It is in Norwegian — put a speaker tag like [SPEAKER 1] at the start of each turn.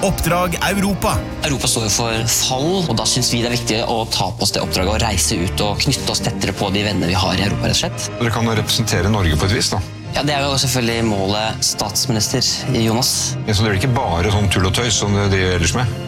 [SPEAKER 1] Oppdrag Europa.
[SPEAKER 2] Europa står jo for fall, og da synes vi det er viktig å ta på oss det oppdraget og reise ut og knytte oss tettere på de venner vi har i Europa, rett og slett.
[SPEAKER 3] Dere kan representere Norge på et vis, da.
[SPEAKER 2] Ja, det er jo selvfølgelig målet statsminister Jonas.
[SPEAKER 3] Så det er ikke bare sånn tull og tøys som de ellers med?